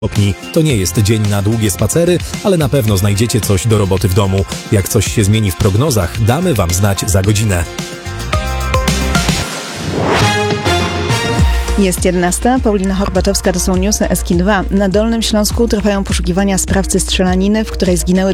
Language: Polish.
stopni. To nie jest dzień na długie spacery, ale na pewno znajdziecie coś do roboty w domu. Jak coś się zmieni w prognozach, damy Wam znać za godzinę. Jest 11. Paulina Horbaczewska, to są newsy SK2. Na Dolnym Śląsku trwają poszukiwania sprawcy strzelaniny, w której zginęły